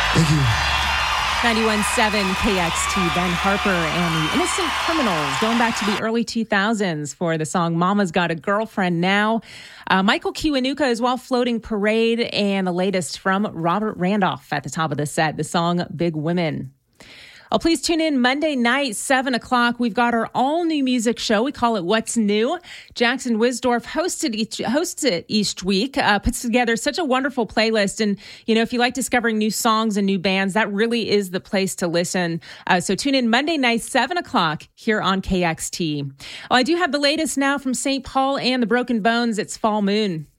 Thank you. 91.7 KXT, Ben Harper and the Innocent Criminals, going back to the early 2000s for the song Mama's Got a Girlfriend Now. Michael Kiwanuka as well, Floating Parade, and the latest from Robert Randolph at the top of the set, the song Big Women. Oh, please tune in Monday night, 7 o'clock. We've got our all-new music show. We call it What's New. Jackson Wisdorf hosts it each week, puts together such a wonderful playlist. And, you know, if you like discovering new songs and new bands, that really is the place to listen. So tune in Monday night, 7 o'clock here on KXT. Oh, I do have the latest now from St. Paul and the Broken Bones. It's Fall Moon.